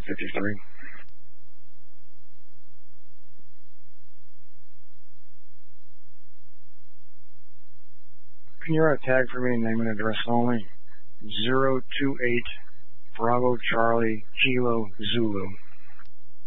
53. Can you write a tag for me, name and address only? 028 Bravo Charlie Kilo Zulu.